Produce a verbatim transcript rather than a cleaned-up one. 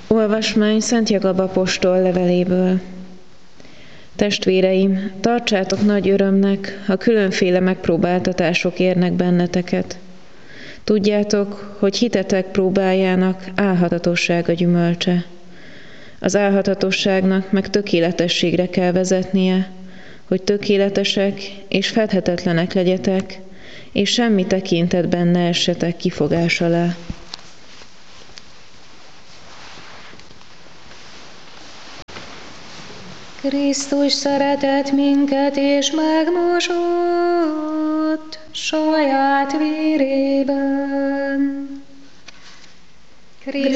Olvasmány Szent Jakab apostol leveléből. Testvéreim, tartsátok nagy örömnek, ha különféle megpróbáltatások érnek benneteket. Tudjátok, hogy hitetek próbájának álhatatosság a gyümölcse. Az álhatatosságnak meg tökéletességre kell vezetnie, hogy tökéletesek és fedhetetlenek legyetek, és semmi tekintetben ne essetek kifogás alá. Krisztus szeretett minket és megmosott saját vérében.